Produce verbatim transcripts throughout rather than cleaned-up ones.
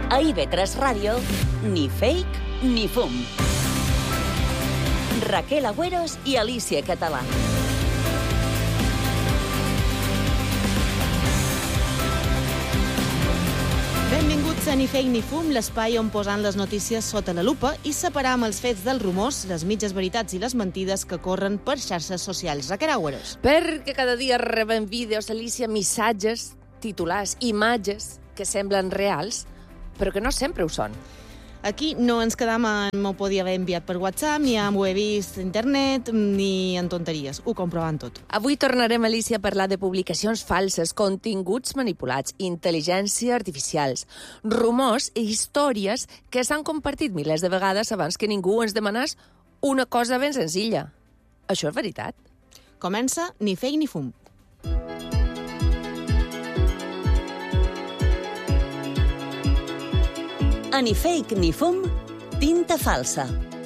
A I V tres Ràdio, ni fake ni fum. Raquel Agüeros i Alicia Català. Benvinguts a Ni fake ni fum, l'espai on posant les notícies sota la lupa i separam els fets dels rumors, les mitges veritats i les mentides que corren per xarxes socials. Raquel Agüeros. Perquè cada dia rebem vídeos, Alicia, missatges, titulars, imatges que semblen reals, però que no sempre ho són. Aquí no ens quedam en m'ho podia haver enviat per WhatsApp, ni m'ho he vist a internet, ni en tonteries. Ho comprovant tot. Avui tornarem, Alicia, a parlar de publicacions falses, continguts manipulats, intel·ligència artificials, rumors i històries que s'han compartit milers de vegades abans que ningú ens demanés una cosa ben senzilla. Això és veritat? Comença Ni fake ni fum. A Ni fake ni fum, tinta falsa.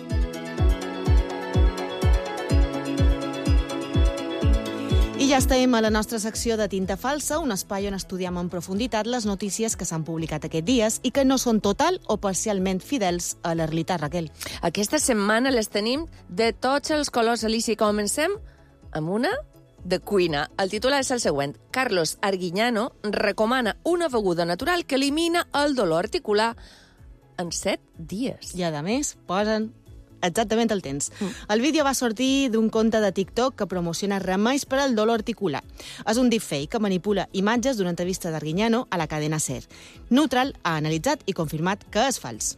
I ja estem a la nostra secció de Tinta falsa, un espai on estudiem en profunditat les notícies que s'han publicat aquests dies i que no són total o parcialment fidels a la realitat, Raquel. Aquesta setmana les tenim de tots els colors, Alicia, i comencem amb una de cuina. El titular és el següent. Carlos Arguiñano recomana una beguda natural que elimina el dolor articular en set dies. I, a més, posen exactament el temps. Mm. El vídeo va sortir d'un compte de TikTok que promociona remeis per al dolor articular. És un deepfake que manipula imatges d'una entrevista d'Arguiñano a la cadena SER. Neutral ha analitzat i confirmat que és fals.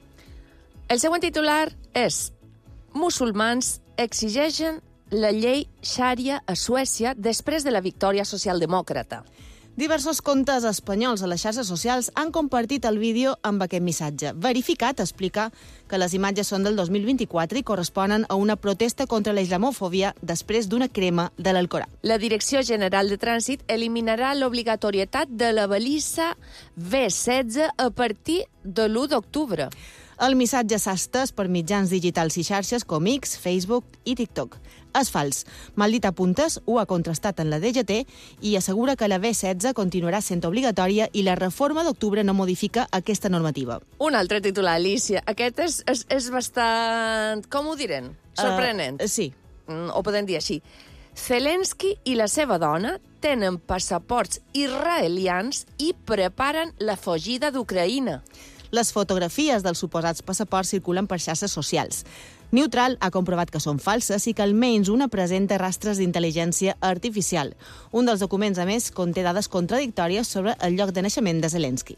El següent titular és: musulmans exigeixen la llei Xària a Suècia després de la victòria socialdemòcrata. Diversos comptes espanyols a les xarxes socials han compartit el vídeo amb aquest missatge. Verificat explica que les imatges són del dos mil vint-i-quatre i corresponen a una protesta contra la islamofòbia després d'una crema de l'Alcorà. La Direcció General de Trànsit eliminarà l'obligatorietat de la balisa V setze a partir de l'u d'octubre. El missatge s'ha estès per mitjans digitals i xarxes com X, Facebook i TikTok. És fals. Maldita Puntes ho ha contrastat en la D G T i assegura que la V setze continuarà sent obligatòria i la reforma d'octubre no modifica aquesta normativa. Un altre titular, Alicia. Aquest és, és, és bastant, com ho direm, sorprenent. Uh, sí. Mm, ho podem dir així. Zelensky i la seva dona tenen passaports israelians i preparen la fugida d'Ucraïna. Les fotografies dels suposats passaports circulen per xarxes socials. Neutral ha comprovat que són falses i que almenys una presenta rastres d'intel·ligència artificial. Un dels documents, a més, conté dades contradictòries sobre el lloc de naixement de Zelensky.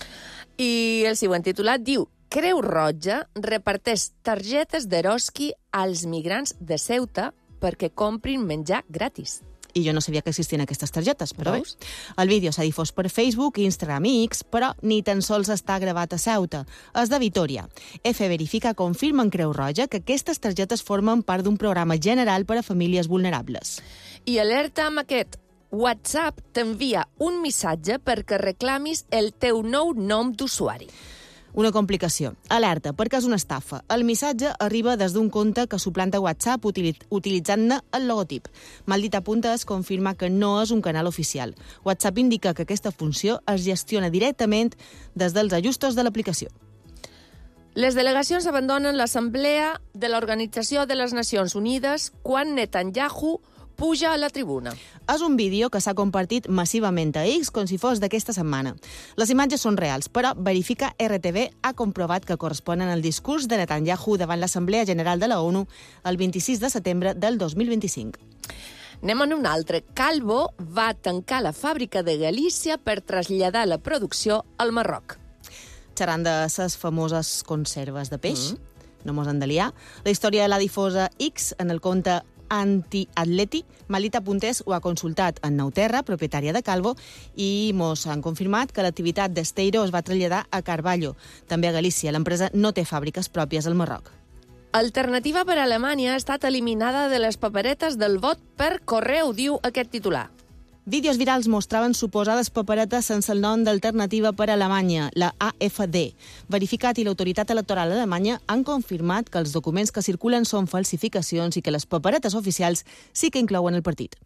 I el següent titular diu: Creu Roja reparteix targetes d'Eroski als migrants de Ceuta perquè comprin menjar gratis. I jo no sabia que existien aquestes targetes, però Veus? bé. El vídeo s'ha difós per Facebook, Instagram i X, però ni tan sols està gravat a Ceuta. És de Vitòria. F Verifica confirma en Creu Roja que aquestes targetes formen part d'un programa general per a famílies vulnerables. I alerta amb aquest: WhatsApp t'envia un missatge perquè reclamis el teu nou nom d'usuari. Una complicació. Alerta, perquè és una estafa. El missatge arriba des d'un compte que suplanta WhatsApp utilitzant-ne el logotip. Maldita Punta es confirma que no és un canal oficial. WhatsApp indica que aquesta funció es gestiona directament des dels ajustos de l'aplicació. Les delegacions abandonen l'Assemblea de l'Organització de les Nacions Unides quan Netanyahu puja a la tribuna. És un vídeo que s'ha compartit massivament a X com si fos d'aquesta setmana. Les imatges són reals, però Verifica R T V ha comprovat que corresponen al discurs de Netanyahu davant l'Assemblea General de la ONU el vint-i-sis de setembre del dos mil vint-i-cinc. Anem a un altre. Calvo va tancar la fàbrica de Galícia per traslladar la producció al Marroc. Xerrant de ses famoses conserves de peix, Mm. no mos han de liar, la història la difosa X en el compte Anti-Atleti. Maldita Puntes ho ha consultat en Nauterra, propietària de Calvo, i mos han confirmat que l'activitat d'Esteiro es va traslladar a Carballo, també a Galícia. L'empresa no té fàbriques pròpies al Marroc. Alternativa per a Alemanya ha estat eliminada de les paperetes del vot per correu, diu aquest titular. Vídeos virals mostraven suposades paperetes sense el nom d'Alternativa per a Alemanya, la A F D. Verificat i l'autoritat electoral alemanya han confirmat que els documents que circulen són falsificacions i que les paperetes oficials sí que inclouen el partit.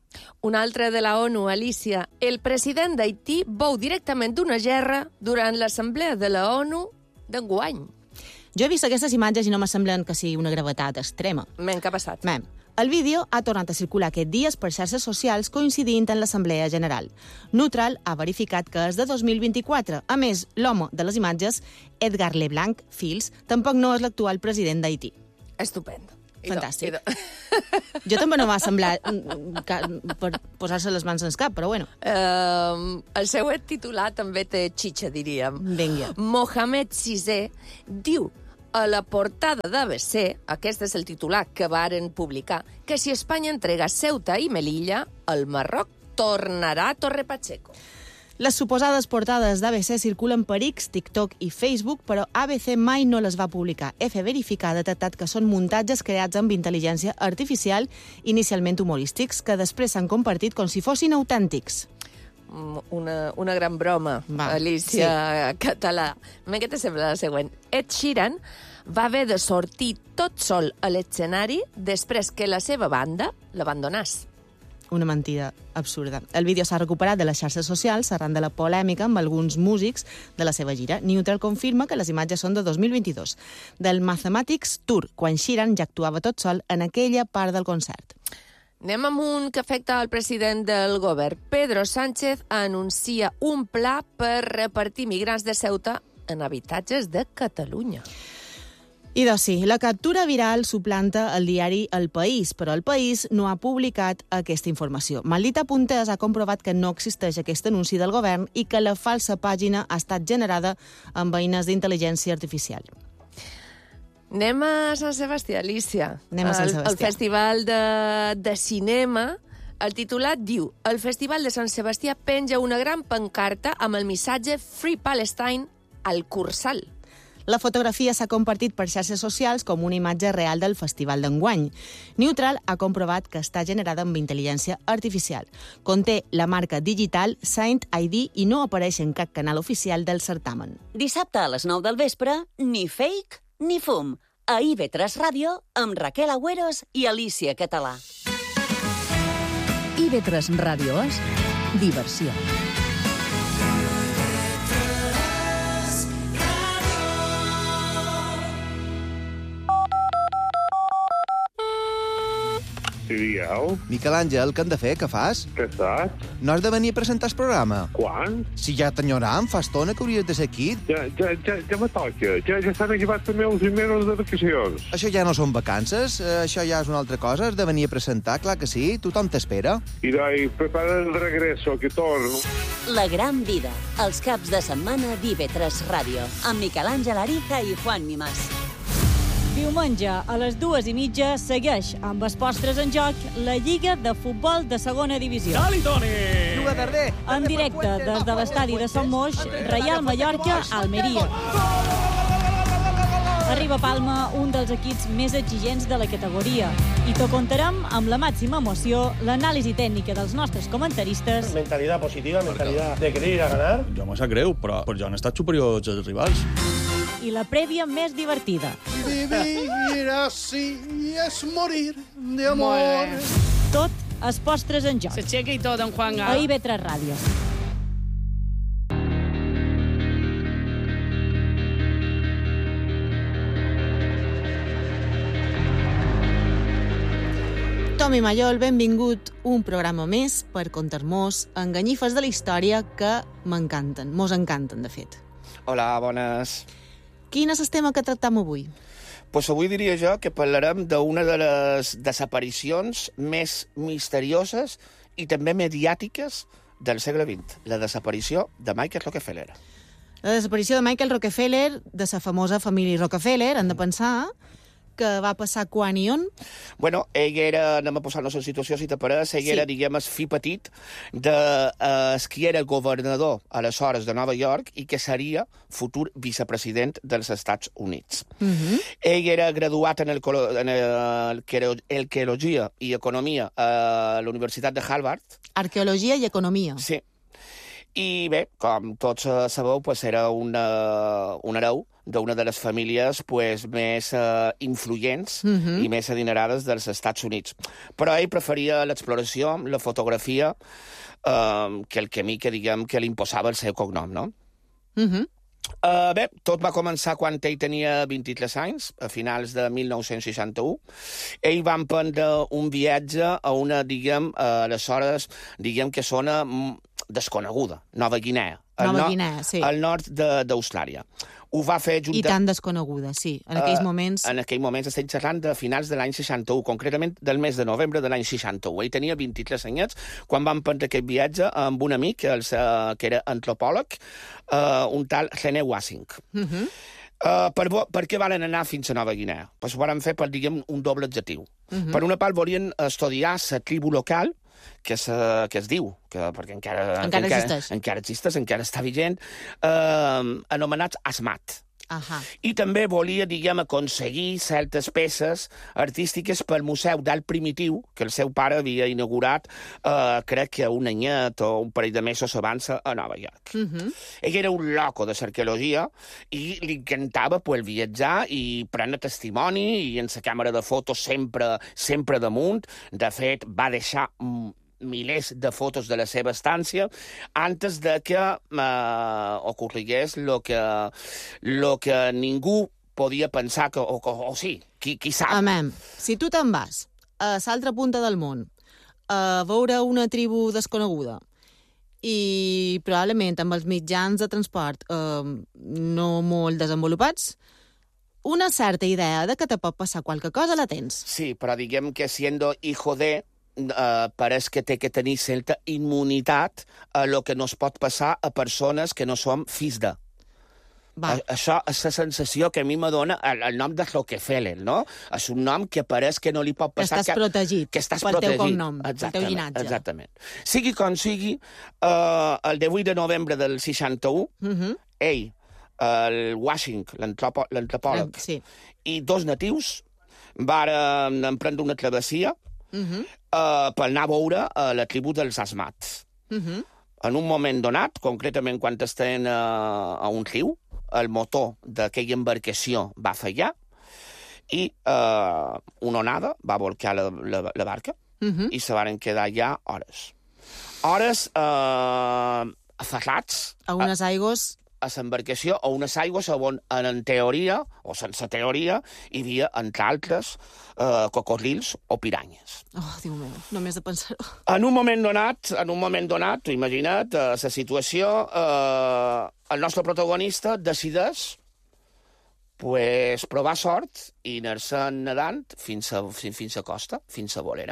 Un altre de la ONU, Alicia. El president d'Haití veu directament d'una gerra durant l'assemblea de la ONU d'enguany. Jo he vist aquestes imatges i no m'assemblen que sigui una gravetat extrema. Men, què ha passat? Men, el vídeo ha tornat a circular aquests dies per xarxes socials coincidint en l'Assemblea General. Neutral ha verificat que és de dos mil vint-i-quatre. A més, l'home de les imatges, Edgar Leblanc Fils, tampoc no és l'actual president d'Haití. Estupendo. Fantàstic. Jo també no m'ha semblat per posar-se les mans en el cap, però bueno. Uh, el seu titular també té xitxa, diríem. Vinga. Mohamed sisè diu a la portada d'A B C, aquest és el titular que varen publicar, que si Espanya entrega Ceuta i Melilla, el Marroc tornarà a Torre Pacheco. Les suposades portades d'A B C circulen per X, TikTok i Facebook, però A B C mai no les va publicar. F Verificar ha detectat que són muntatges creats amb intel·ligència artificial, inicialment humorístics, que després s'han compartit com si fossin autèntics. Una, una gran broma, va, Alicia, sí. Català. Què te sembla la següent? Ed Sheeran va haver de sortir tot sol a l'escenari després que la seva banda l'abandonàs. Una mentida absurda. El vídeo s'ha recuperat de les xarxes socials arran de la polèmica amb alguns músics de la seva gira. Neutral confirma que les imatges són de dos mil vint-i-dos, del Mathematics Tour, quan Sheeran ja actuava tot sol en aquella part del concert. Anem amb un que afecta al president del govern. Pedro Sánchez anuncia un pla per repartir migrants de Ceuta en habitatges de Catalunya. I doncs sí, la captura viral suplanta el diari El País, però El País no ha publicat aquesta informació. Maldita Puntes ha comprovat que no existeix aquest anunci del govern i que la falsa pàgina ha estat generada amb eines d'intel·ligència artificial. Anem a Sant Sebastià, Alicia. Anem a Sant Sebastià. El, el Festival de, de Cinema, el titulat diu: el Festival de Sant Sebastià penja una gran pancarta amb el missatge Free Palestine al Cursal. La fotografia s'ha compartit per xarxes socials com una imatge real del festival d'enguany. Neutral ha comprovat que està generada amb intel·ligència artificial. Conté la marca digital Saint I D i no apareix en cap canal oficial del certamen. Dissabte a les nou del vespre, ni fake ni fum. A I V tres Ràdio, amb Raquel Agüeros i Alicia Català. I V tres Ràdio és diversió. Sí, dieu. Miquel Àngel, què hem de fer? Què fas? Què saps? No has de venir a presentar el programa? Quan? Si ja t'enyoram, fa estona que hauries de ser aquí. Ja, ja, ja, ja me toca. Ja, ja s'han acabat també els mesos de vacacions. Això ja no són vacances, eh, això ja és una altra cosa, has de venir a presentar, clar que sí, tothom t'espera. I dai, prepara el regreso, que torno. La gran vida, els caps de setmana d'I V tres Ràdio, amb Miquel Àngel Ariza i Juan Mimás. Diumenge, a les dues i mitja, segueix amb els postres en joc la Lliga de Futbol de Segona Divisió. Dali, Toni! Juga darrer. En directe des de l'estadi de Sant Moix, Reial Mallorca, Almeria. Arriba a Palma un dels equips més exigents de la categoria i t'ho contarem amb la màxima emoció, l'anàlisi tècnica dels nostres comentaristes. Mentalitat positiva, mentalitat de querer ir a ganar. Jo m'ho sap greu, però, però ja han estat superiors als rivals. I la prèvia més divertida. Vivir así es morir de amor. Tot els postres en joc. S'aixeca i tot, en Juan. A I V tres Ràdio. Tomi Mallol, benvingut un programa més per contar-nos enganyifes de la història que m'encanten, mos encanten, de fet. Hola, bones. Quin és el tema que tractam avui? Pues avui diria jo que parlarem d'una de les desaparicions més misterioses i també mediàtiques del segle vint, la desaparició de Michael Rockefeller. La desaparició de Michael Rockefeller, de la famosa família Rockefeller, hem de pensar que va passar quan i on? Bueno, ell era, anem a posar-nos en situació, si t'apareix, ell sí. era, diguem, el fill petit de eh, qui era governador aleshores de Nova York i que seria futur vicepresident dels Estats Units. Uh-huh. Ell era graduat en, el, en el, arqueologia i economia a la Universitat de Harvard. Arqueologia i economia. Sí. I bé, com tots uh, sabeu, pues, era una, un hereu d'una de les famílies pues, més uh, influents Mhm. i més adinerades dels Estats Units. Però ell preferia l'exploració, la fotografia, uh, que el camí que, diguem, que li imposava el seu cognom, no? Mhm. Uh, bé, tot va començar quan ell tenia vint-i-tres anys, a finals de mil nou-cents seixanta-u. Ell va emprendre un viatge a una, diguem, uh, aleshores, diguem que zona mm, desconeguda, Nova Guinea. al Nova no- Guinea, sí. Al nord de- d'Austràlia. Ho va fer I junta... tan desconeguda, sí. En aquells Eh, moments... En aquells moments estem xerrant de finals de l'any seixanta-u, concretament del mes de novembre de l'any seixanta-u. Ell tenia vint-i-tres anyets quan van emprendre aquest viatge amb un amic, el, uh, que era antropòleg, uh, un tal René Wassing. Mhm. Uh, per, vo- per què van anar fins a Nova Guinea? Pues ho van fer per, diguem, un doble objectiu. Mhm. Per una part, volien estudiar la tribu local, que, es, eh, que es diu, que, perquè encara, Encara que existeix. encara existeix, encara està vigent, eh, anomenats Asmat. Ahà. I també volia, diguem, aconseguir certes peces artístiques pel Museu d'Art Primitiu, que el seu pare havia inaugurat, eh, crec que un anyet o un parell de mesos abans a Nova York. Mhm. Ell era un loco de l'arqueologia i li encantava pues, viatjar i prendre testimoni i en la càmera de fotos sempre, sempre damunt. De fet, va deixar mm, milers de fotos de la seva estància antes de que eh, ocorrigués lo que, lo que ningú podia pensar que... O, o, o sí, qui, qui sap. Amem, si tu te'n vas a l'altra punta del món a veure una tribu desconeguda i probablement amb els mitjans de transport eh, no molt desenvolupats, una certa idea de que te pot passar qualque cosa la tens. Sí, però diguem que siendo hijo de... Uh, pareix que té que tenir certa immunitat a lo que no es pot passar a persones que no som fills de. Va. A, això és la sensació que a mi me dona el, el nom de Rockefeller, no? És un nom que pareix que no li pot Que passar... estàs protegit que estàs pel teu protegit. cognom, pel teu Exactament, llinatge. Exactament. Sigui com sigui, uh, el divuit de novembre del seixanta-u, Mhm. ell, el Washington, l'antropo- l'antropòleg, Sí. i dos natius varen emprendre una travessia Mhm. uh, per anar a veure uh, la tribu dels Asmats. Mhm. En un moment donat, concretament quan estem uh, a un riu, el motor d'aquella embarcació va fallar i uh, una onada va volcar la, la, la barca Mhm. i se varen quedar allà hores. Hores uh, aferrats A unes aigües... a l'embarcació o unes aigües on, en teoria, o sense teoria, hi havia, entre altres, eh, cocodrils o piranyes. Oh, Déu meu, només de pensar-ho. En un moment donat, en un moment donat, t'ho imagina't, eh, la situació, eh, el nostre protagonista decideix pues, provar sort i anar-se nedant fins a, fins, fins a costa, fins a Bolera.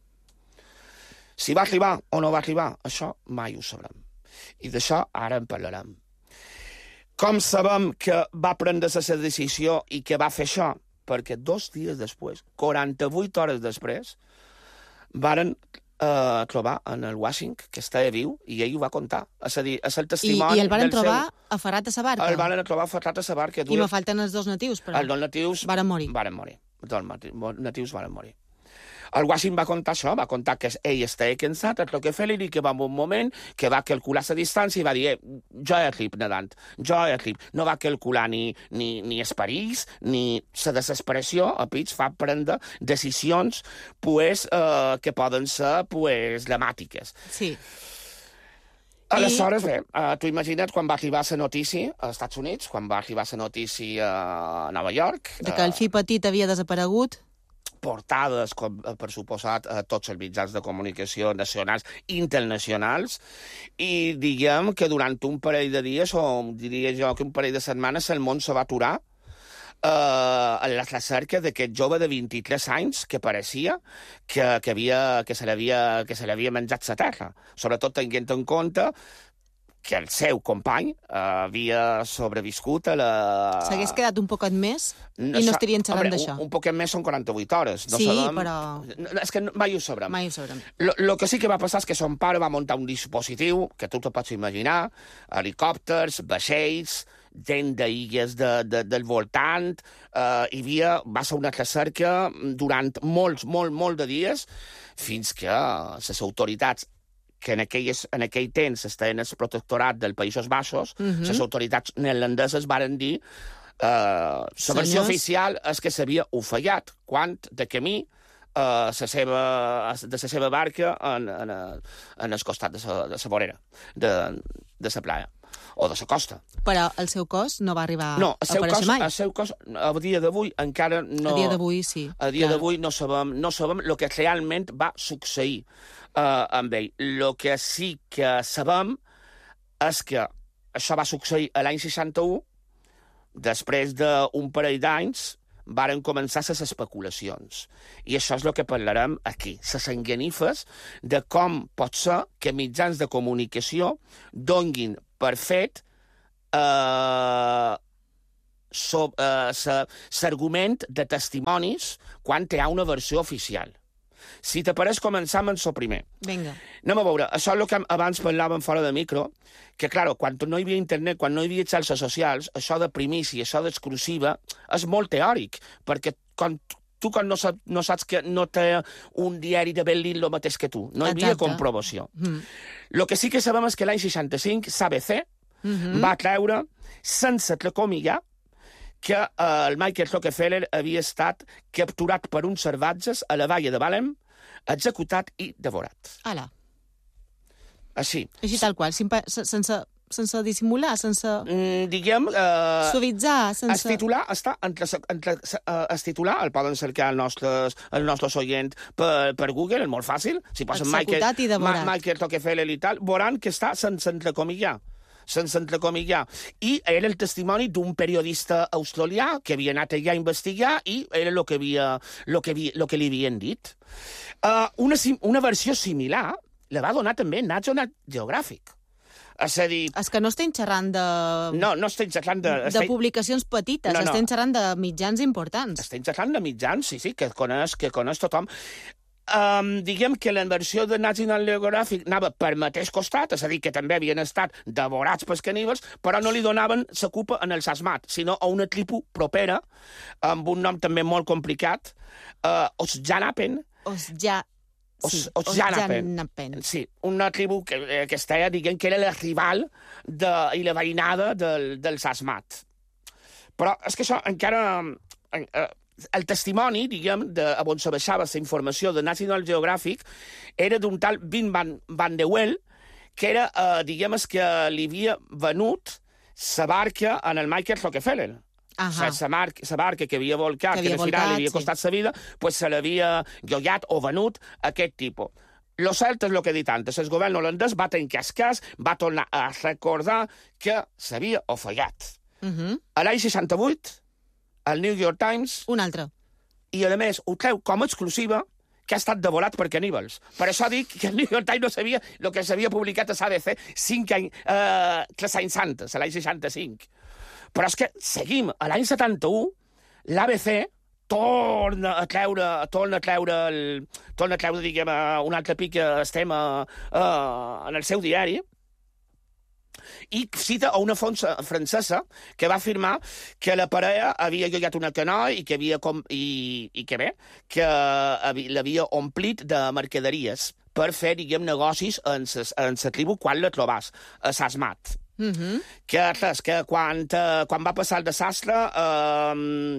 Si va arribar o no va arribar, això mai ho sabrem. I d'això ara en parlarem. Com sabem que va prendre la decisió i que va fer això? Perquè dos dies després, quaranta-vuit hores després, varen eh, trobar en el Washington, que estava viu, i ell ho va contar. És a dir, és el I, testimoni I el varen del trobar seu... aferrat a sa barca. El varen trobar aferrat a sa barca. I me falten els dos natius, però... Els dos natius... Varen morir. Varen morir. Els dos nati- natius varen morir. El Washington va contar això, va contar que ell estava cansat, el Rockefeller, i que va en un moment que va calcular la distància i va dir, eh, jo he arribat nedant, jo he arribat. No va calcular ni, ni, ni els perills, ni la desesperació, a pits fa prendre decisions pues, eh, que poden ser pues, dramàtiques. Sí. Aleshores, bé, uh, t'ho imagina't quan va arribar la notícia als Estats Units, quan va arribar la notícia a Nova York... De que el fill petit havia desaparegut. Portades, com, per suposat, a tots els mitjans de comunicació nacionals i internacionals, i diguem que durant un parell de dies, o diria jo que un parell de setmanes, el món se va aturar eh, a la recerca d'aquest jove de vint-i-tres anys que pareixia que, que, havia, que se l'havia que se l'havia menjat la terra. Sobretot tenint en compte que el seu company uh, havia sobreviscut a la... S'hagués quedat un poquet més i no estarien xerrant d'això. Un, un poquet més són quaranta-vuit hores. No Sí, sabem... però... No, és que mai ho sabrem. Mai ho sabrem. Lo, lo que sí que va passar és que son pare va muntar un dispositiu, que tu te pots imaginar, helicòpters, vaixells, gent d'illes de, de, del voltant, eh, hi havia, va ser una recerca durant molts, molt, molt de dies, fins que les autoritats que en aquell, en aquell temps estaven el protectorat dels Països Baixos, Mhm. les autoritats neerlandeses varen dir eh, la versió Senyors. oficial és que s'havia ofegat quan de camí eh, la seva, de la seva barca en, en, en el costat de la de sa vorera, de, de la playa, o de la costa. Però el seu cos no va arribar No, a el seu, aparèixer cos, mai. el seu cos, a dia d'avui, encara no... A dia d'avui, sí. A dia clar. d'avui no sabem, no sabem el que realment va succeir uh, amb ell. El que sí que sabem és que això va succeir a l'any seixanta-u, després d'un parell d'anys varen començar les especulacions. I això és el que parlarem aquí, les enganifes de com pot ser que mitjans de comunicació donguin per fet eh, l'argument de testimonis quan hi ha una versió oficial. Si t'apareix, començam amb el primer. Vinga. Anem a veure, això és el que abans parlàvem fora de micro, que, clar, quan no hi havia internet, quan no hi havia xarxes socials, això de primícia, això d'exclusiva, és molt teòric, perquè quan tu quan no, sap, no saps que no té un diari de Berlín el mateix que tu, no hi havia Exacte. comprovació. Mm. El que sí que sabem és que l'any seixanta-cinc, l'A B C Mhm. va treure, sense entrecomillar, que eh, el Michael Rockefeller havia estat capturat per uns salvatges a la valla de Balem, executat i devorat. Ala. Així. Així tal qual, sense, sense, sense dissimular, sense Mm, diguem... Eh, suavitzar, sense... El titular està entre, entre eh, el titular, el poden cercar els nostres, els nostres oients per, per Google, és molt fàcil. Si posen Michael, Executat i devorat. Ma, Michael Rockefeller i tal, veuran que està sense entrecomillar. sense entrecomillar. I era el testimoni d'un periodista australià que havia anat allà a investigar i era el que, havia, lo que, havia, lo que li havien dit. Uh, una, una versió similar la va donar també National Geographic. És a dir... És que no estem xerrant de... No, no estem xerrant de... De estem... publicacions petites, No, no. estem xerrant de mitjans importants. Estem xerrant de mitjans, sí, sí, que coneix, que coneix tothom. Um, diguem que la versió de National Geographic anava per mateix costat, és a dir, que també havien estat devorats pels caníbals, però no li donaven la culpa en el Sasmat, sinó a una tribu propera, amb un nom també molt complicat, uh, Osjanapen. Osja... Os, Sí, Osjanapen. Osjanapen. Sí, una tribu que, eh, que estava, diguem, que era la rival de, i la veïnada del, del Sasmat. Però és que això encara... Eh, el testimoni, diguem, de, on se baixava la informació de National Geographic era d'un tal Vin Van, Van de Wel, que era, eh, diguem, el que li havia venut la barca en el Michael Rockefeller. Ahà. La barca que havia volcat, Que que, havia que al final volcat, li havia sí. costat la vida, pues se l'havia llogat o venut a aquest tipus. Lo cert és el que he dit antes, el govern holandès va tancar el cas, va tornar a recordar que s'havia ofegat. Uh -huh. A l'any seixanta-vuit, el New York Times... Un altre. I, a més, ho treu com a exclusiva que ha estat devorat per caníbals. Per això dic que el New York Times no sabia el que s'havia publicat a l'A B C cinc anys, eh, tres anys antes, a l'any seixanta-cinc. Però és que seguim. A l'any setanta-u, l'A B C torna a treure, torna a treure, el, torna a treure diguem, un altre pic que estem a, a, en el seu diari, i cita a una font francesa que va afirmar que la parella havia llogat una canoa i que havia com, i, i que bé, que l'havia omplit de mercaderies per fer, diguem, negocis en la tribu quan la trobàs, a Sasmat. Uh -huh. Que, res, que quan, eh, quan va passar el desastre eh,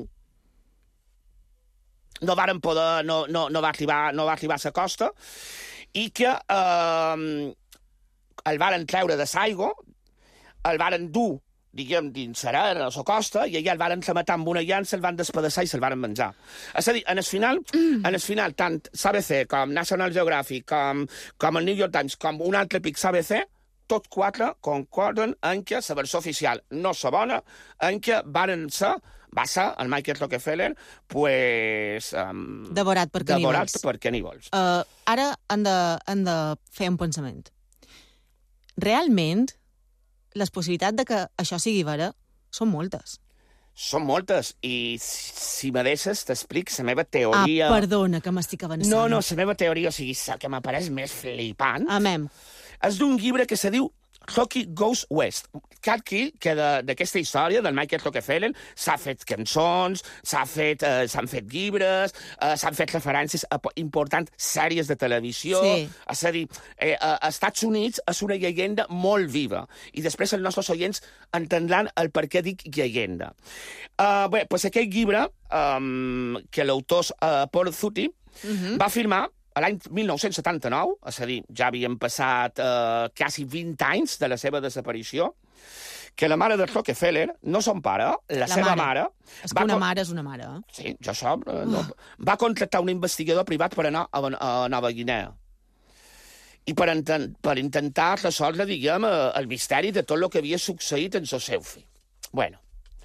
no varen poder, no, no, no, va arribar, no va arribar a la costa i que eh, el varen treure de Saigo, el varen dur, diguem, dins serà, a la costa, i allà el varen rematar amb una llança, el van despedaçar i se'l varen menjar. És a dir, en el final, mm. en el final tant l'A B C com National Geographic, com, com el New York Times, com un altre pic l'A B C, tots quatre concorden en que la versió oficial no és bona, en que varen ser, va ser el Michael Rockefeller, pues... Um, devorat per caníbals. Devorat per caníbals. Uh, ara hem de, hem de fer un pensament. Realment, les possibilitats de que això sigui vera són moltes. Són moltes, i si me deixes t'explic la meva teoria... Ah, perdona, que m'estic avançant. No, no, la meva teoria, o sigui, la que m'apareix més flipant... Amem. És d'un llibre que se diu Rocky Goes West. Cal dir que d'aquesta història del Michael Rockefeller s'ha fet cançons, s'han fet, eh, s'han fet llibres, eh, s'han fet referències a importants sèries de televisió. Sí. És a dir, eh, a Estats Units és una llegenda molt viva. I després els nostres oients entendran el per què dic llegenda. Uh, bé, doncs aquest llibre, um, que l'autor uh, Paul Zutti uh-huh. va firmar a l'any mil nou-cents setanta-nou, és a dir, ja havien passat eh, quasi vint anys de la seva desaparició, que la mare de Rockefeller, no son pare, la, la seva mare... mare és que una mare és una mare. Eh? Sí, ja sap. Uh. No, va contractar un investigador privat per anar a, a Nova Guinea. I per, enten, per intentar resoldre, diguem, el misteri de tot el que havia succeït en el seu fill. Bueno.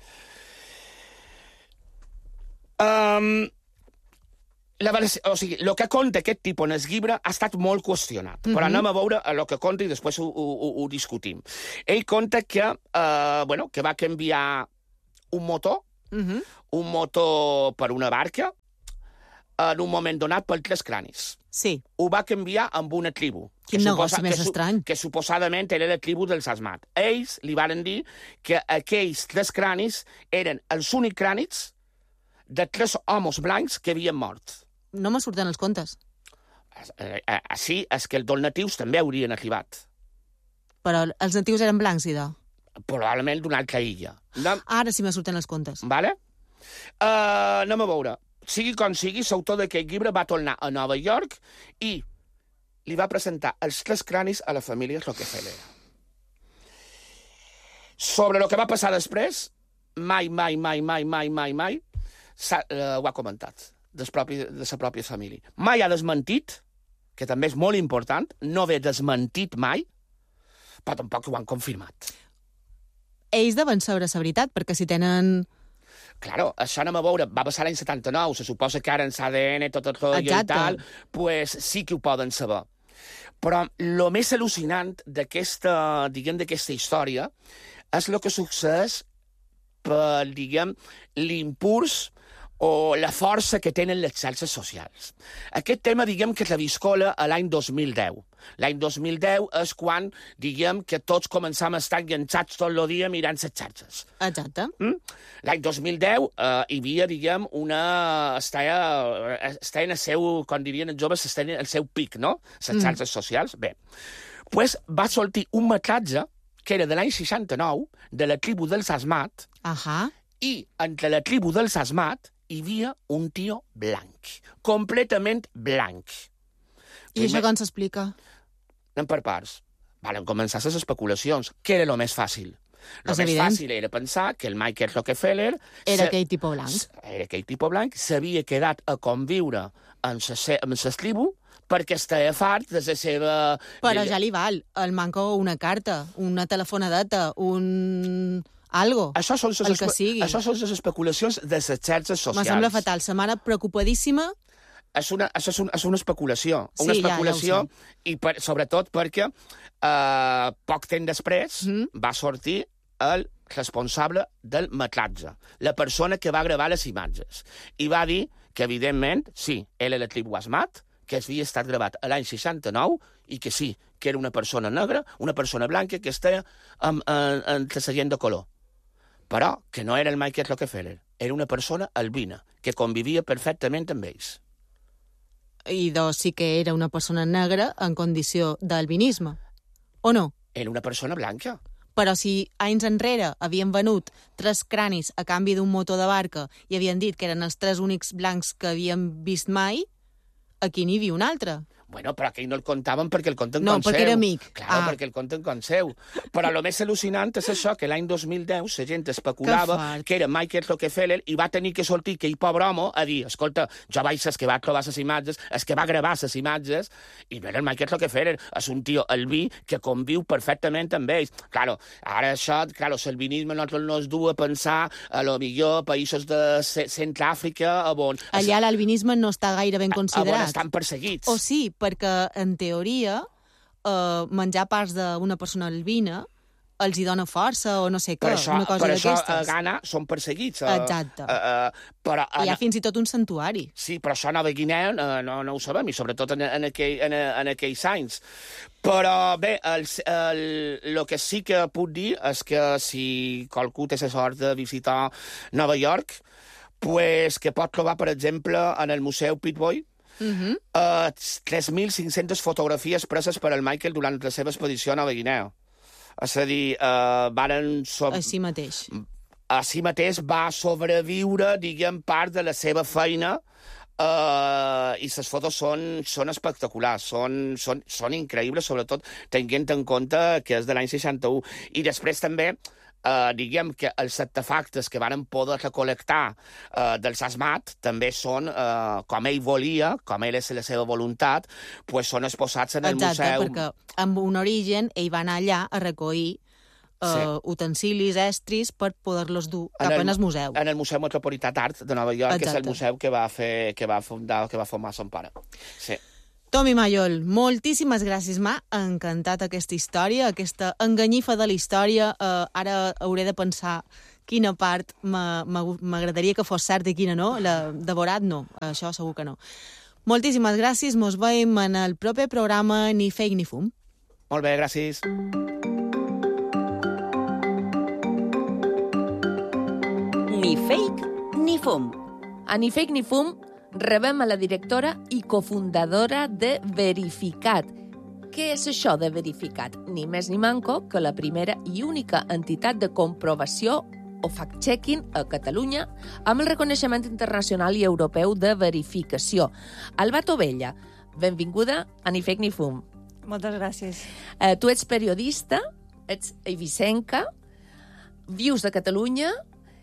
Um, La, o sigui, el que conta aquest tipus en el llibre ha estat molt qüestionat, mm-hmm. però anem a veure el que conta i després ho, ho, ho discutim. Ell conta que, eh, bueno, que va canviar un motor, mm-hmm. un motor per una barca, en un moment donat per tres cranis. Sí. Ho va canviar amb una tribu. Quin negoci suposa, més que, estrany. Que suposadament era la tribu dels Asmat. Ells li varen dir que aquells tres cranis eren els únics cranis de tres homes blancs que havien mort. No me surten els contes. Així és que els dos natius també haurien arribat. Però els natius eren blancs, idò? Probablement d'una altra illa. No? Ara sí me surten els contes. Vale? Uh, anem a veure. Sigui com sigui, l'autor d'aquest llibre va tornar a Nova York i li va presentar els tres cranis a la família Rockefeller. Sobre el que va passar després, mai, mai, mai, mai, mai, mai, mai, uh, ho ha comentat. De la pròpia família. Mai ha desmentit, que també és molt important, no haver desmentit mai, però tampoc ho han confirmat. Ells deuen saber la veritat, perquè si tenen... Claro, això anem a veure, va passar l'any setanta-nou, se suposa que ara en l'A D N, tot el rotllo i tal, pues sí que ho poden saber. Però el més al·lucinant d'aquesta, diguem, d'aquesta història és el que succeeix per, diguem, l'impuls o la força que tenen les xarxes socials. Aquest tema, diguem, que reviscola a l'any dos mil deu. L'any dos mil deu és quan, diguem, que tots començam a estar enganxats tot el dia mirant les xarxes. Exacte. Mm? L'any dos mil deu eh, hi havia, diguem, una... Estava, estava en el seu, com dirien els joves, estava en el seu pic, no? Les mm. xarxes socials. Bé, pues va sortir un metratge que era de l'any seixanta-nou, de la tribu dels Asmat, uh-huh. i entre la tribu dels Asmat hi havia un tio blanc, completament blanc. I Primer... això com s'explica? Anem per parts. Valen començar les especulacions. Què era el més fàcil? El més evident. Fàcil era pensar que el Michael Rockefeller... Era aquell tipus blanc. Era aquell tipus blanc, s'havia quedat a conviure amb la tribu perquè estava fart de la seva... Però ja li val. El manca una carta, una telefonadeta, un... algo, això són el que sigui. Això són les especulacions de les xarxes socials. Me sembla fatal. La mare preocupadíssima... És una, això és, un, és una especulació. Sí, una especulació, ja, ja i per, sobretot perquè eh, poc temps després mm. va sortir el responsable del metratge, la persona que va gravar les imatges. I va dir que, evidentment, sí, era la tribu Asmat, que havia estat gravat a l'any seixanta-nou i que sí, que era una persona negra, una persona blanca que estava en, en, en la seient de color. Però que no era el Michael Rockefeller, era una persona albina, que convivia perfectament amb ells. I doncs sí que era una persona negra en condició d'albinisme, o no? Era una persona blanca. Però si anys enrere havien venut tres cranis a canvi d'un motor de barca i havien dit que eren els tres únics blancs que havien vist mai, aquí n'hi havia un altre. Bueno, però aquell no el contaven perquè el conten no, com seu. No, perquè era amic. Clar, ah. perquè el conten com seu. Però el més al·lucinant és això, que l'any dos mil deu la gent especulava que, que era Michael Rockefeller i va tenir que sortir aquell pobre home a dir, escolta, jo vaig ser que va trobar les imatges, és que va gravar les imatges, i no era el Michael Rockefeller, és un tio albí que conviu perfectament amb ells. Claro, ara això, claro, l'albinisme nosaltres no es du a pensar a lo millor països de Centràfrica on... Allà l'albinisme no està gaire ben considerat. On estan perseguits. O sí, perquè, en teoria, eh, menjar parts d'una persona albina els hi dona força o no sé què, per això, una cosa per això d'aquestes. a Ghana són perseguits. Uh, Exacte. Uh, uh, però, uh, Hi ha fins i tot un santuari. Sí, però això a Nova Guinea uh, no, no ho sabem, i sobretot en, en, aquell, en, en aquells anys. Però bé, el, el, el que sí que puc dir és que si qualcú té la sort de visitar Nova York, pues, que pot trobar, per exemple, en el Museu Pittboy, Uh-huh. Uh, tres mil cinc-centes fotografies preses per al Michael durant la seva expedició a Nova Guinea. És a dir, uh, varen... So... A si mateix. A si mateix va sobreviure, diguem, part de la seva feina, uh, i les fotos són, són espectaculars, són, són, són increïbles, sobretot tenint en compte que és de l'any seixanta-u. I després també... Uh, diguem que els artefactes que varen poder recol·lectar uh, dels asmat també són, uh, com ell volia, com ell és la seva voluntat, pues són exposats en el Exacte, museu. Exacte, perquè amb un origen ell va anar allà a recollir uh, sí. utensilis, estris, per poder-los dur cap en el, el museu. En el Museu Metropolità d'Art de Nova York, Exacte. Que és el museu que va, fer, que va fundar, que va formar son pare. Sí. Tomi Maiol, moltíssimes gràcies, m'ha encantat aquesta història, aquesta enganyifa de la història. Uh, ara hauré de pensar quina part m'agradaria que fos certa i quina no. La de Borat no, això segur que no. Moltíssimes gràcies, mos veiem en el proper programa Ni Fake ni Fum. Molt bé, gràcies. Ni Fake ni Fum. A Ni Fake ni Fum rebem a la directora i cofundadora de Verificat. Què és això de Verificat? Ni més ni manco que la primera i única entitat de comprovació o fact-checking a Catalunya amb el reconeixement internacional i europeu de verificació. Alba Tovella, benvinguda a Ni Fake ni Fum. Moltes gràcies. Eh, tu ets periodista, ets eivissenca, vius a Catalunya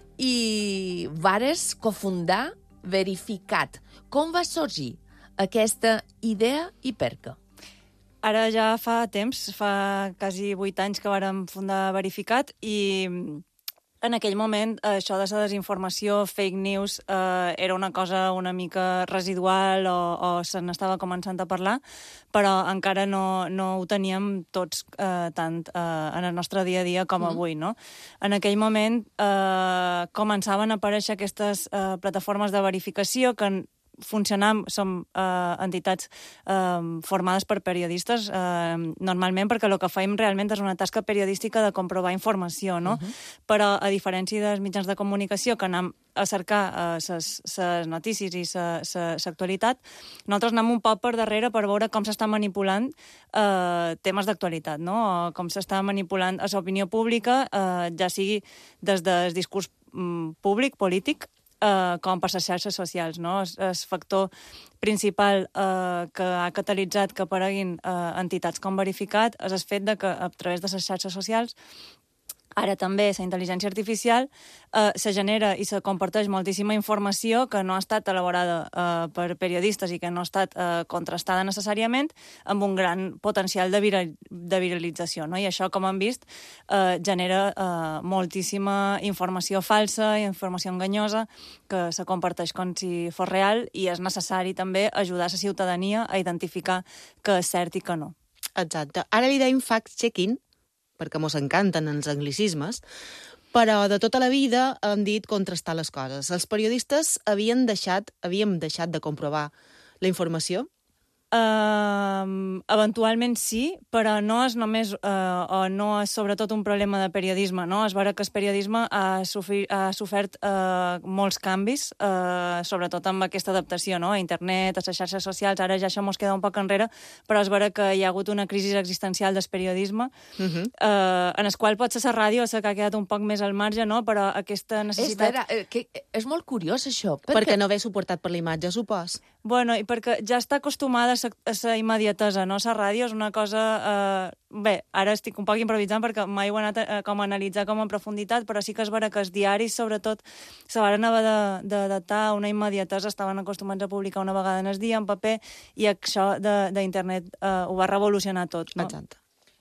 i vares cofundar Verificat. Com va sorgir aquesta idea i per què? Ara ja fa temps, fa quasi vuit anys que vàrem fundar Verificat i en aquell moment això de la desinformació, fake news, eh, era una cosa una mica residual o, o se n'estava començant a parlar, però encara no, no ho teníem tots eh, tant eh, en el nostre dia a dia com avui, no? En aquell moment eh, començaven a aparèixer aquestes eh, plataformes de verificació que funcionam, som eh, entitats eh, formades per periodistes, eh, normalment perquè el que fem realment és una tasca periodística de comprovar informació, no? Uh-huh. Però a diferència dels mitjans de comunicació que anem a cercar les uh, notícies i l'actualitat, nosaltres anem un poc per darrere per veure com s'està manipulant uh, temes d'actualitat, no? O com s'està manipulant l'opinió pública, uh, ja sigui des del discurs um, públic, polític, Uh, com per les xarxes socials, no? El factor principal uh, que ha catalitzat que apareguin uh, entitats com Verificat és el fet de que a través de les xarxes socials ara també la intel·ligència artificial eh, se genera i se comparteix moltíssima informació que no ha estat elaborada eh, per periodistes i que no ha estat eh, contrastada necessàriament amb un gran potencial de, viral, de viralització, no? I això, com hem vist, eh, genera eh, moltíssima informació falsa, informació enganyosa, que se comparteix com si fos real i és necessari també ajudar la ciutadania a identificar què és cert i què no. Exacte. Ara li deim fact-checking, perquè mos encanten els anglicismes, però de tota la vida hem dit contrastar les coses. Els periodistes havien deixat, havíem deixat de comprovar la informació? Uh, eventualment sí, però no és només uh, o no és sobretot un problema de periodisme, no? És vera que el periodisme ha, sofri, ha sofert uh, molts canvis, uh, sobretot amb aquesta adaptació, no? A internet, a les xarxes socials, ara ja això mos queda un poc enrere, però és vera que hi ha hagut una crisi existencial del periodisme, uh-huh. uh, en el qual potser la ràdio s'ha quedat un poc més al marge, no? Però aquesta necessitat... És vera, eh, que és molt curiós això. Perquè... perquè no ve suportat per la imatge, supos. Bueno, i perquè ja està acostumada a la immediatesa, no? La ràdio és una cosa... Eh, bé, ara estic un poc improvisant perquè mai ho he anat a, com a analitzar com en profunditat, però sí que és vera que els diaris, sobretot, se van haver d'adaptar a una immediatesa, estaven acostumats a publicar una vegada en el dia, en paper, i això d'internet eh, ho va revolucionar tot, no? Exacte.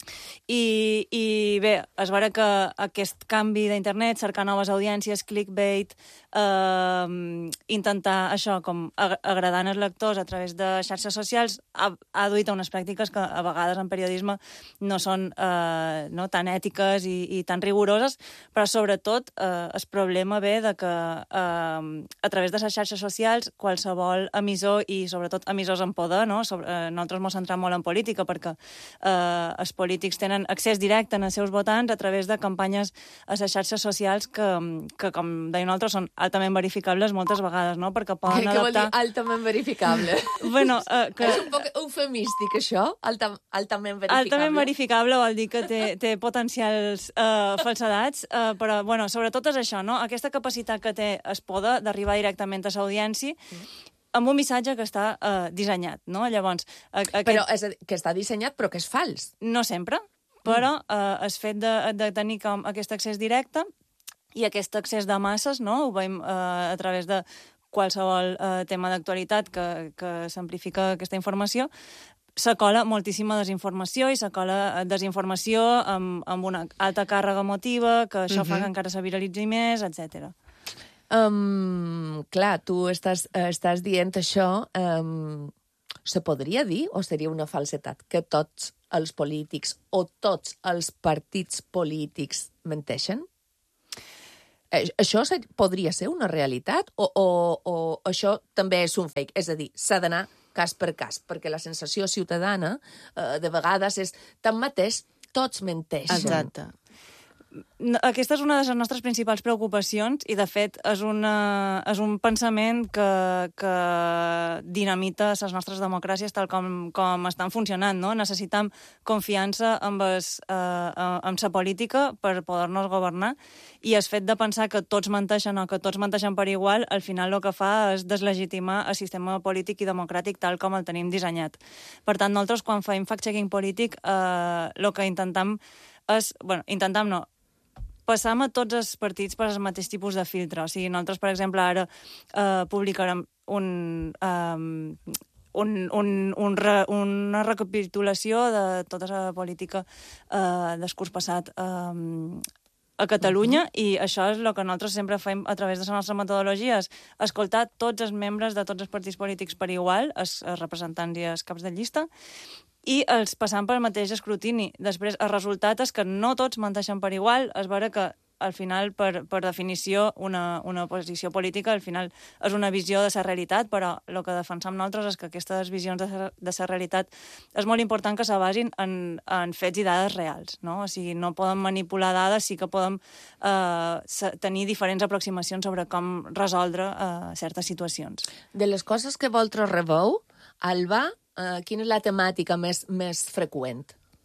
I, i bé, es veurà que aquest canvi d'internet, cercar noves audiències, clickbait, eh, intentar això, com ag agradant els lectors a través de xarxes socials, ha, ha duit a unes pràctiques que a vegades en periodisme no són eh, no, tan ètiques i, i tan rigoroses, però sobretot eh, el problema ve de que eh, a través de les xarxes socials qualsevol emissor i sobretot emissors en poder, no? Sobre, eh, nosaltres ens centrem molt en política perquè eh, els polítics tenen accés directe als seus votants a través de campanyes a les xarxes socials que, que com deien nosaltres, són altament verificables moltes vegades, no? Perquè poden Què, adaptar... què vol dir altament verificable? bueno, uh, que... És un poc eufemístic, això? Alta, altament verificable? Altament verificable vol dir que té, té potencials uh, falsedats, uh, però, bueno, sobretot és això, no? Aquesta capacitat que té es poder d'arribar directament a l'audiència mm. amb un missatge que està uh, dissenyat, no? Llavors... Uh, aquest... Però és a dir, que està dissenyat però que és fals. No sempre, però eh, el fet de, de tenir com aquest accés directe i aquest accés de masses, no? Ho veiem eh, a través de qualsevol eh, tema d'actualitat que, que s'amplifica aquesta informació, s'acola moltíssima desinformació i s'acola desinformació amb, amb una alta càrrega emotiva, que això uh-huh. fa que encara se viralitzi més, etcètera. Um, clar, tu estàs, estàs dient això... Um... Se podria dir, o seria una falsetat, que tots els polítics o tots els partits polítics menteixen? Això podria ser una realitat o, o, o això també és un fake? És a dir, s'ha d'anar cas per cas, perquè la sensació ciutadana eh, de vegades és tanmateix tots menteixen. Exacte. Aquesta és una de les nostres principals preocupacions i, de fet, és, una, és un pensament que, que dinamita les nostres democràcies tal com, com estan funcionant, no? Necessitem confiança amb, es, eh, amb la política per poder-nos governar i el fet de pensar que tots menteixen o que tots menteixen per igual, al final el que fa és deslegitimar el sistema polític i democràtic tal com el tenim dissenyat. Per tant, nosaltres, quan fem fact-checking polític, eh, el que intentem és... Bueno, intentem no... passam a tots els partits per al mateix tipus de filtre. O sigui, nosaltres, per exemple, ara eh, publicarem un, um, un, un, un re, una recapitulació de tota la política eh, del curs passat eh, a Catalunya, uh-huh. i això és el que nosaltres sempre fem a través de la nostra metodologia, és escoltar tots els membres de tots els partits polítics per igual, els, els representants i els caps de llista, i els passant pel mateix escrutini. Després, el resultat és que no tots menteixen per igual, és vera que al final, per, per definició, una, una posició política al final és una visió de la realitat, però el que defensam nosaltres és que aquestes visions de la realitat és molt important que se basin en, en fets i dades reals, no? O sigui, no poden manipular dades, sí que podem eh, tenir diferents aproximacions sobre com resoldre eh, certes situacions. De les coses que vosaltres rebeu, Alba, Uh, quina és la temàtica més, més freqüent?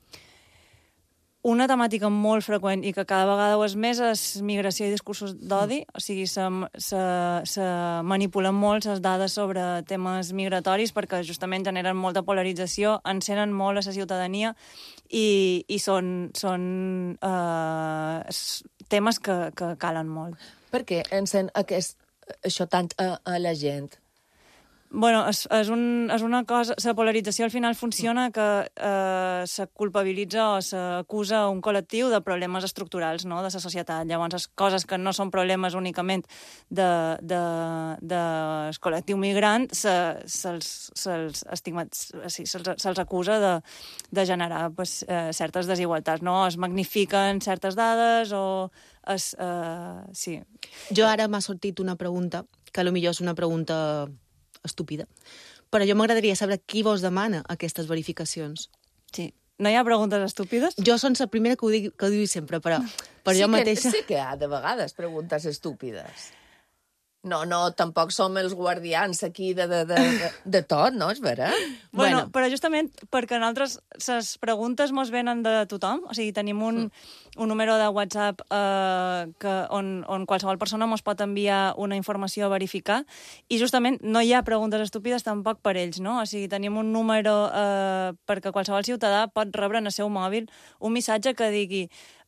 Una temàtica molt freqüent i que cada vegada ho és més és migració i discursos d'odi. Mm. O sigui, se, se, se manipulen molt les dades sobre temes migratoris perquè justament generen molta polarització, encenen molt a la ciutadania i, i són, són uh, temes que, que calen molt. Per què encén aquest, això tant a, a la gent? Bueno, és, és, un, és una cosa... La polarització al final funciona que eh, se culpabilitza o s'acusa un col·lectiu de problemes estructurals, no?, de la societat. Llavors, les coses que no són problemes únicament de, de, de el col·lectiu migrant se'ls se, se estigmats, sí, se se'ls acusa de, de generar pues, eh, certes desigualtats, no? Es magnifiquen certes dades o... Es, eh, sí. Jo ara m'ha sortit una pregunta, que potser és una pregunta... estúpida. Però jo m'agradaria saber qui vos demana aquestes verificacions. Sí. No hi ha preguntes estúpides? Jo són la primera que ho dic, que ho dic sempre, però per sí jo que, mateixa... Sí que hi ha, de vegades, preguntes estúpides. No, no, tampoc som els guardians aquí de, de, de, de, de tot, no? És vera? Bueno, bueno, però justament perquè nosaltres les preguntes mos venen de tothom, o sigui, tenim un, mm. un número de WhatsApp eh, que, on, on qualsevol persona mos pot enviar una informació a verificar i justament no hi ha preguntes estúpides tampoc per ells, no? O sigui, tenim un número eh, perquè qualsevol ciutadà pot rebre en el seu mòbil un missatge que digui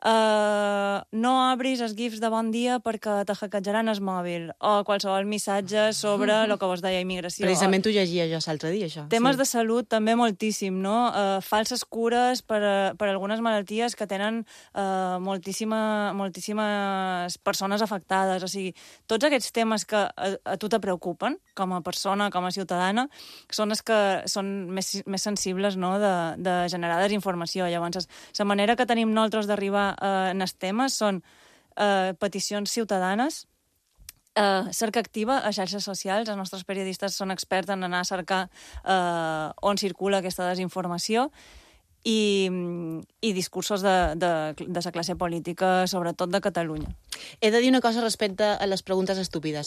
Uh, no obris els gifs de bon dia perquè te hackejaran el mòbil, o qualsevol missatge sobre el que vos deia immigració. Precisament ho llegia jo l'altre dia, això. Temes sí. de salut també moltíssim, no? Uh, falses cures per, per algunes malalties que tenen uh, moltíssima, moltíssimes persones afectades. O sigui, tots aquests temes que a, a tu te preocupen, com a persona, com a ciutadana, són els que són més, més sensibles, no?, de, de generar desinformació. Llavors, la manera que tenim nosaltres d'arribar eh, en els temes són eh, peticions ciutadanes, eh, cerca activa a xarxes socials. Els nostres periodistes són experts en anar a cercar eh, on circula aquesta desinformació, i, i discursos de, de, de la classe política, sobretot de Catalunya. He de dir una cosa respecte a les preguntes estúpides.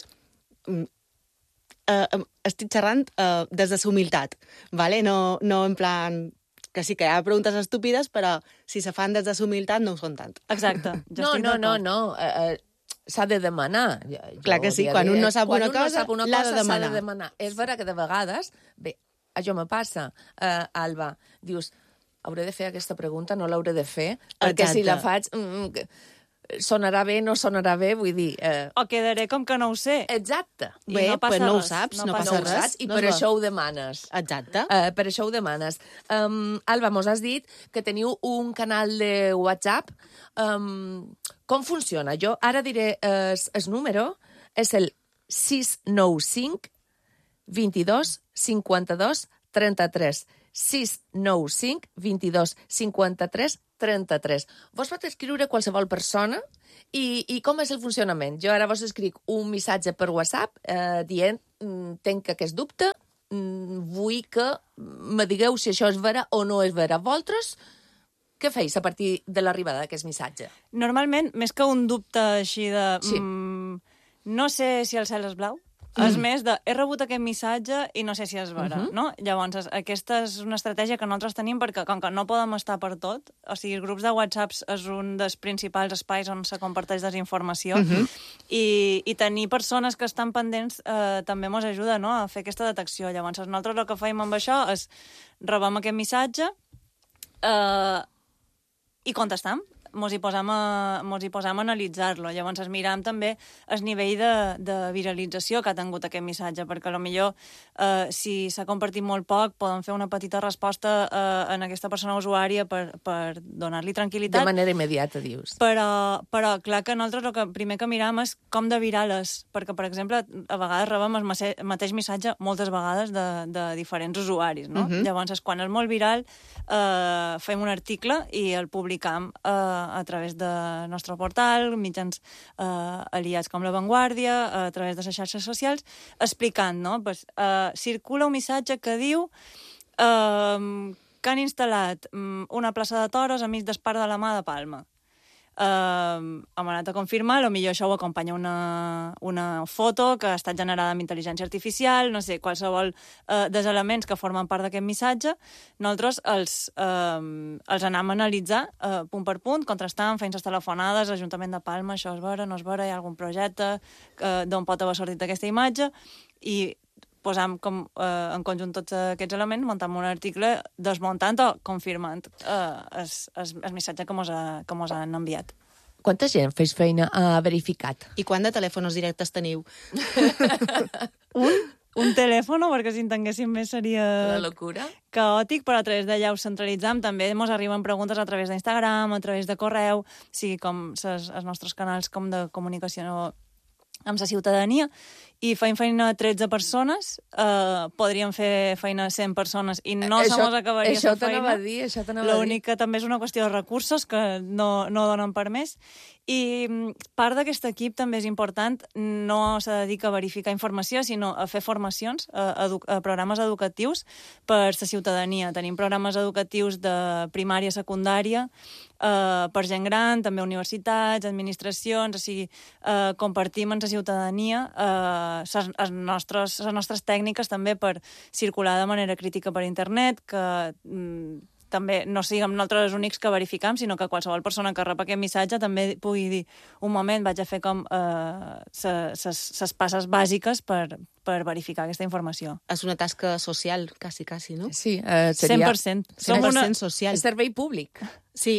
Uh, estic xerrant uh, des de la humilitat, ¿vale? No, no en plan que sí que hi ha preguntes estúpides, però si se fan des de la humilitat no ho són tant. Exacte. No, no, no, no. Uh, uh, s'ha de demanar. Jo, Clar que sí, quan un no sap una cosa, no l'ha de demanar. de demanar. És vera que de vegades, bé, això me passa, uh, Alba, dius, hauré de fer aquesta pregunta, no l'hauré de fer, perquè Exacte. si la faig... Mm, sonarà bé, no sonarà bé, vull dir... Eh... O quedaré com que no ho sé. Exacte. I bé, no passa pues no res. ho saps, no, no passa no res. Saps, I no per va. això ho demanes. Exacte. Uh, per això ho demanes. Um, Alba, mos has dit que teniu un canal de WhatsApp. Um, com funciona? Jo ara diré el uh, número. És el sis nou cinc vint-i-dos cinquanta-dos trenta-tres. sis nou cinc vint-i-dos cinquanta-tres trenta-tres. Vos pot escriure qualsevol persona i, i com és el funcionament? Jo ara vos escric un missatge per WhatsApp eh, dient tenc aquest dubte, vull que me digueu si això és vera o no és vera. Vosaltres què feis a partir de l'arribada d'aquest missatge? Normalment, més que un dubte així de... Sí. Mm, no sé si el cel és blau, Mm. és més de, he rebut aquest missatge i no sé si és vera, uh-huh. no? Llavors, aquesta és una estratègia que nosaltres tenim perquè, com que no podem estar per tot, o sigui, els grups de WhatsApps és un dels principals espais on se comparteix desinformació, uh-huh. i, i tenir persones que estan pendents eh, també ens ajuda, no?, a fer aquesta detecció. Llavors, nosaltres el que feim amb això és rebem aquest missatge eh, i contestam. Mos hi posam a, mos hi posam a analitzar-lo. Llavors es miram també el nivell de, de viralització que ha tingut aquest missatge, perquè potser eh, si s'ha compartit molt poc, poden fer una petita resposta eh, en aquesta persona usuària per, per donar-li tranquil·litat. De manera immediata, dius. Però, però clar que nosaltres el que primer que miram és com de viral és, perquè, per exemple, a vegades rebem el mateix missatge moltes vegades de, de diferents usuaris, no? Uh-huh. Llavors, quan és molt viral, eh, fem un article i el publicam eh, a través del nostre portal, mitjans eh, aliats com La Vanguardia, a través de les xarxes socials, explicant, no? Pues, eh, circula un missatge que diu eh, que han instal·lat una plaça de toros a mig del Parc de la Mà de Palma. Uh, hem anat a confirmar, potser això ho acompanya una, una foto que ha estat generada amb intel·ligència artificial, no sé, qualsevol uh, dels elements que formen part d'aquest missatge, nosaltres els, uh, els anem a analitzar uh, punt per punt, contrastant, fent les telefonades, l'Ajuntament de Palma, això és vera, no és vera, hi ha algun projecte uh, d'on pot haver sortit aquesta imatge, i posam com, eh, en conjunt tots aquests elements, muntam un article desmuntant o confirmant eh, el, el, el missatge que mos, ha, que mos han enviat. Quanta gent fes feina a verificat? I quant de telèfons directes teniu? un, un telèfon, perquè si en tinguéssim més seria... La locura. Caòtic, però a través d'allà ho centralitzam. També mos arriben preguntes a través d'Instagram, a través de correu, sigui com ses, els nostres canals com de comunicació amb la ciutadania, i feim feina tretze persones, eh, podríem fer feina cent persones, i no se mos acabaria això la feina. A dir, això t'anava a dir. L'únic que també és una qüestió de recursos, que no, no donen per més. I part d'aquest equip també és important, no se dedica a verificar informació, sinó a fer formacions, a, edu a programes educatius per la ciutadania. Tenim programes educatius de primària, secundària, eh, per gent gran, també universitats, administracions, o sigui, eh, compartim amb la ciutadania eh, les, les, nostres, les nostres tècniques també per circular de manera crítica per internet, que mm, també no siguem nosaltres els únics que verificam, sinó que qualsevol persona que rep aquest missatge també pugui dir un moment, vaig a fer com les eh, passes bàsiques per, per verificar aquesta informació. És una tasca social, quasi, quasi, no? Sí, eh, seria... cent per cent. cent per cent una... social. Servei públic. Sí.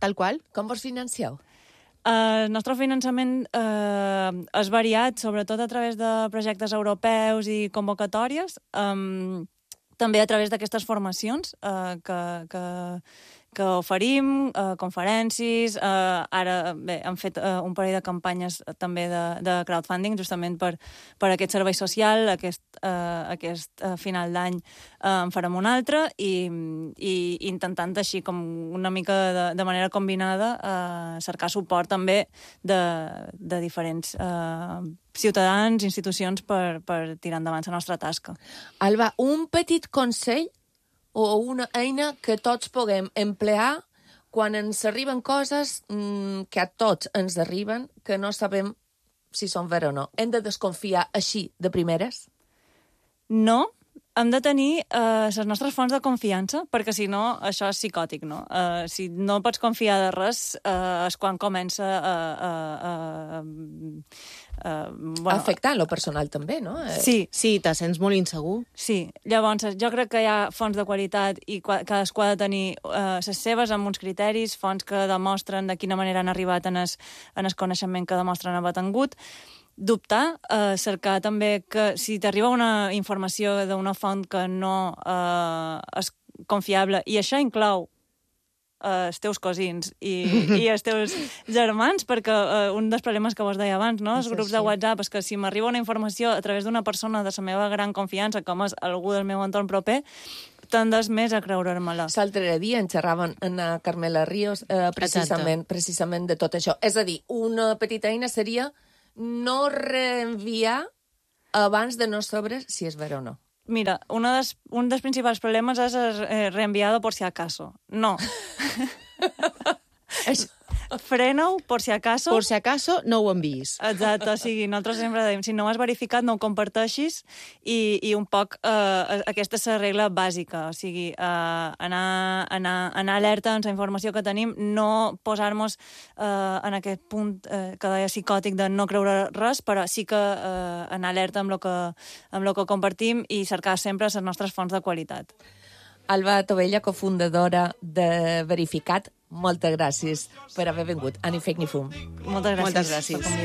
tal qual. Com vos financieu? Uh, el nostre finançament uh, és variat, sobretot a través de projectes europeus i convocatòries, um, també a través d'aquestes formacions uh, que, que, que oferim, uh, conferències, uh, ara bé, hem fet uh, un parell de campanyes també de, de crowdfunding, justament per, per aquest servei social, aquest, uh, aquest uh, final d'any uh, en farem un altre, i, i intentant així com una mica de, de manera combinada uh, cercar suport també de, de diferents uh, ciutadans, institucions per, per tirar endavant la nostra tasca. Alba, un petit consell o una eina que tots puguem emplear quan ens arriben coses mmm, que a tots ens arriben, que no sabem si són ver o no. Hem de desconfiar així de primeres? No, hem de tenir uh, les nostres fonts de confiança, perquè si no, això és psicòtic, no? Uh, si no pots confiar de res, uh, és quan comença a... Uh, uh, uh, Uh, bueno, afectar lo personal també, no? Sí. Sí, te sents molt insegur. Sí, llavors jo crec que hi ha fonts de qualitat i cadascú ha de tenir uh, les seves amb uns criteris, fonts que demostren de quina manera han arribat en el, en el coneixement que demostren haver tingut. Dubtar, eh, cercar també que si t'arriba una informació d'una font que no eh, és confiable, i això inclou els teus cosins i, i els teus germans, perquè uh, un dels problemes que vos deia abans, no? Els grups de WhatsApp, és que si m'arriba una informació a través d'una persona de la meva gran confiança, com és algú del meu entorn proper, tendes més a creure-me-la. L'altre dia en xerraven en Carmela Ríos eh, precisament, precisament de tot això. És a dir, una petita eina seria no reenviar abans de no saber si és ver o no. Mira, una des, un dels principals problemes és eh, reenviado por si acaso. No. Frena-ho por si acaso. Por si acaso no ho enviïs. Exacte, o sigui, nosaltres sempre dèiem, si no ho has verificat, no ho comparteixis, i, i un poc eh, aquesta és la regla bàsica, o sigui, eh, anar, anar, anar alerta en la informació que tenim, no posar-nos eh, en aquest punt eh, que deia psicòtic de no creure res, però sí que eh, anar alerta amb el que, amb lo que compartim i cercar sempre les nostres fonts de qualitat. Alba Tovella, cofundadora de Verificat, moltes gràcies per haver vingut a Ni Fake Ni Fum. Moltes gràcies. Moltes gràcies.